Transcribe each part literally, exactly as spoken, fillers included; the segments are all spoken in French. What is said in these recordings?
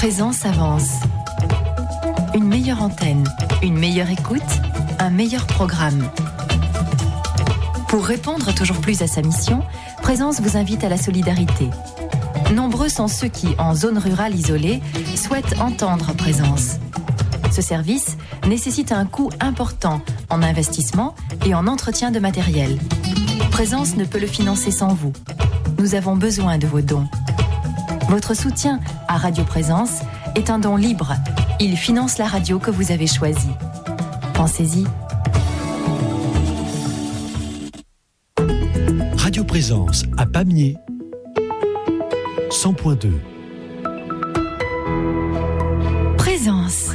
Présence avance. Une meilleure antenne, une meilleure écoute, un meilleur programme. Pour répondre toujours plus à sa mission, Présence vous invite à la solidarité. Nombreux sont ceux qui, en zone rurale isolée, souhaitent entendre Présence. Ce service nécessite un coût important en investissement et en entretien de matériel. Présence ne peut le financer sans vous. Nous avons besoin de vos dons. Votre soutien à Radio Présence est un don libre. Il finance la radio que vous avez choisie. Pensez-y. Radio Présence à Pamiers, cent point deux. Présence.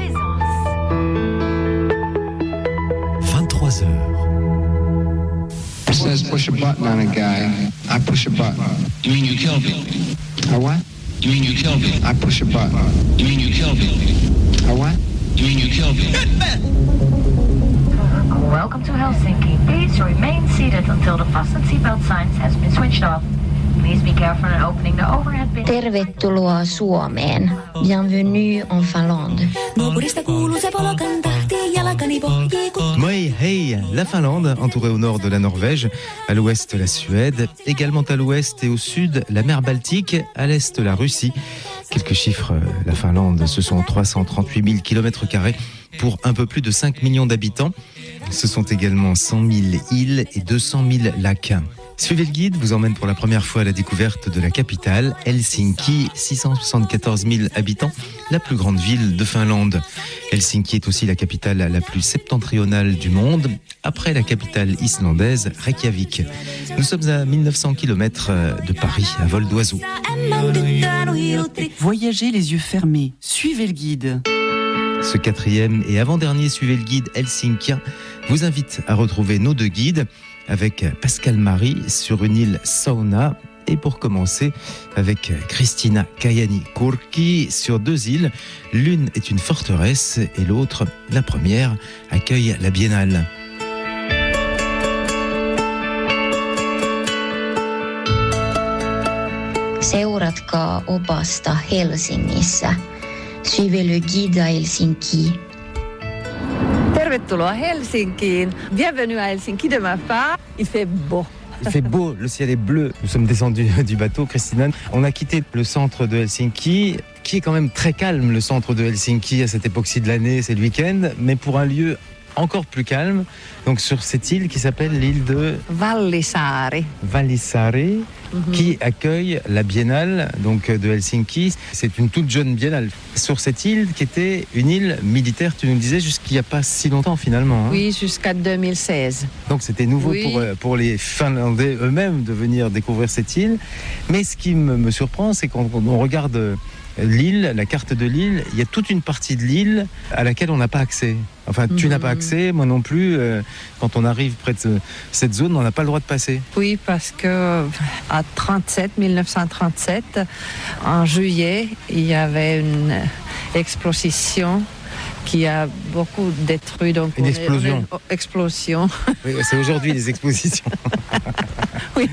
vingt-trois heures. It says push a button on a guy. I push a button. You mean you killed him? A what? You mean you killed him? I push a button. You mean you killed him? A what? You mean you killed him? Welcome to Helsinki. Please remain seated until the fasten seatbelt signs has been switched off. Please be careful in opening the overhead bin. Tervetuloa Suomeen. Bienvenue en Finlande. Nuopurista kuuluu se polokan tahti, jalkani pohjii kun... Moi Hei, la Finlande, entourée au nord de la Norvège, à l'ouest la Suède, également à l'ouest et au sud la mer Baltique, à l'est la Russie. Quelques chiffres, la Finlande, ce sont trois cent trente-huit mille kilomètres carrés pour un peu plus de cinq millions d'habitants. Ce sont également cent mille îles et deux cent mille lacs. Suivez le guide, vous emmène pour la première fois à la découverte de la capitale, Helsinki, six cent soixante-quatorze mille habitants, la plus grande ville de Finlande. Helsinki est aussi la capitale la plus septentrionale du monde, après la capitale islandaise, Reykjavik. Nous sommes à mille neuf cents kilomètres de Paris, à vol d'oiseau. Voyagez les yeux fermés, suivez le guide. Ce quatrième et avant-dernier Suivez le guide helsinkien vous invite à retrouver nos deux guides avec Pascal Marie sur une île Sauna et pour commencer avec Christina Kajani-Kurki sur deux îles. L'une est une forteresse et l'autre, la première, accueille la Biennale. Seuratkaa opasta Helsingissä. Suivez le guide à Helsinki. Tervetuloa Helsinkiin. Bienvenue à Helsinki de ma part. Il fait beau. Il fait beau, le ciel est bleu. Nous sommes descendus du bateau, Christina. On a quitté le centre de Helsinki, qui est quand même très calme, le centre de Helsinki à cette époque-ci de l'année, c'est le week-end, mais pour un lieu encore plus calme. Donc sur cette île qui s'appelle l'île de Vallisaari. Vallisaari. Mmh. Qui accueille la Biennale donc de Helsinki. C'est une toute jeune Biennale. Sur cette île qui était une île militaire, tu nous disais, jusqu'il n'y a pas si longtemps finalement. Hein. Oui, jusqu'à deux mille seize. Donc c'était nouveau oui. pour, pour les Finlandais eux-mêmes de venir découvrir cette île. Mais ce qui me, me surprend, c'est quand on regarde l'île, la carte de l'île, il y a toute une partie de l'île à laquelle on n'a pas accès. Enfin, tu mmh. n'as pas accès, moi non plus. Euh, quand on arrive près de cette zone, on n'a pas le droit de passer. Oui, parce que à trente-sept, mille neuf cent trente-sept, en juillet, il y avait une explosion qui a beaucoup détruit. Donc une explosion. On est, on est, explosion. Oui, c'est aujourd'hui les expositions. Oui.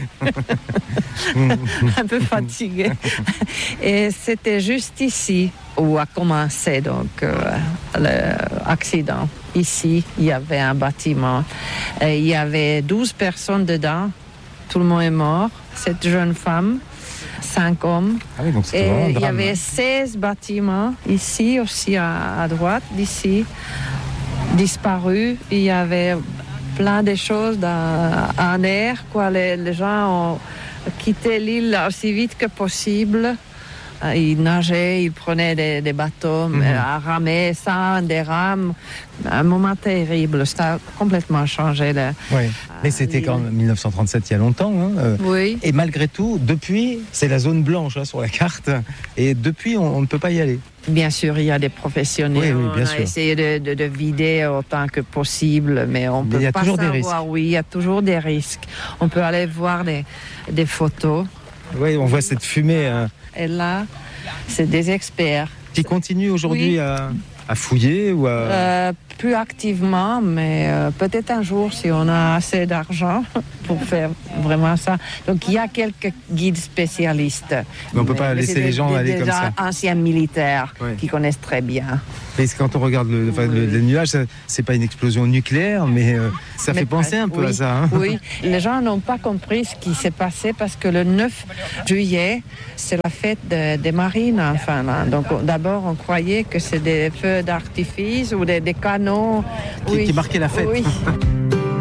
Un peu fatiguée. Et c'était juste ici où a commencé donc euh, l'accident. Ici, il y avait un bâtiment. Et il y avait douze personnes dedans. Tout le monde est mort. Cette jeune femme, cinq hommes. Ah oui, donc c'était et vraiment un il y drame. avait seize bâtiments ici aussi à, à droite d'ici disparus. Il y avait plein de choses dans, en air. Quoi. Les, les gens ont quitté l'île aussi vite que possible. Ils nageaient, ils prenaient des, des bateaux, mm-hmm. à ramer, sans des rames. Un moment terrible, ça a complètement changé. Le, oui, mais c'était quand même mille neuf cent trente-sept, il y a longtemps. Hein, euh, oui. Et malgré tout, depuis, c'est la zone blanche hein, sur la carte. Et depuis, on, on ne peut pas y aller. Bien sûr, il y a des professionnels. Oui, oui, bien on sûr. a essayé de, de, de vider autant que possible, mais on ne peut il y a pas toujours savoir. Des risques. Oui, il y a toujours des risques. On peut aller voir des, des photos. Oui, on voit cette fumée. Hein. Et là, c'est des experts. Qui continuent aujourd'hui oui. à, à fouiller ou à... Euh, plus activement, mais euh, peut-être un jour si on a assez d'argent pour faire vraiment ça. Donc il y a quelques guides spécialistes. Mais on ne peut pas laisser des, les gens des, aller des comme ça. Anciens militaires ouais. qui connaissent très bien. Mais quand on regarde le, enfin, oui. le, le nuage, ça, c'est pas une explosion nucléaire, mais euh, ça mais fait penser un peu oui, à ça. Hein. Oui, les gens n'ont pas compris ce qui s'est passé parce que le neuf juillet, c'est la fête de, des marines en Finlande. Donc on, d'abord, on croyait que c'est des feux d'artifice ou des, des canons qui, oui. qui marquaient la fête. Oui.